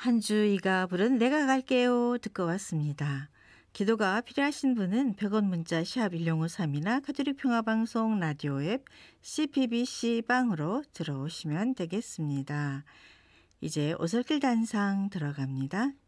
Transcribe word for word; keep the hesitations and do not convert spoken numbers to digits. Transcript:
한주이가 부른 내가 갈게요 듣고 왔습니다. 기도가 필요하신 분은 백 원 문자 샵 일공오삼이나 가톨릭 평화방송 라디오 앱 씨피비씨 빵으로 들어오시면 되겠습니다. 이제 오솔길 단상 들어갑니다.